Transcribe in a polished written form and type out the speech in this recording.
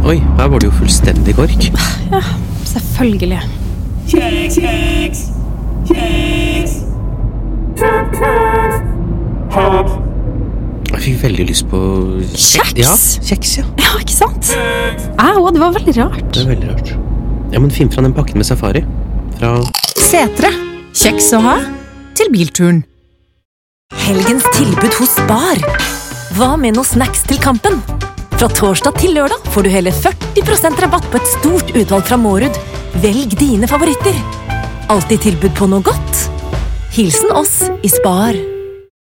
Oi, her var det jo fullstendig kork. Ja, selvfølgelig. Kjeks! Jeg fikk veldig lyst på Kjeks? Ja, kjeks, ja. Ja, ikke sant? Au, det var veldig rart. Det er veldig rart. Ja, men finn fra den pakken med safari. Fra Setre. Kjeks å ha til bilturen. Helgens tilbud hos Spar. Hva med noe snacks til kampen? Fra torsdag til lørdag får du hele 40% rabatt på et stort utvalg fra Mårud. Velg dine favoritter. Alltid tilbud på noe godt. Hilsen oss i Spar.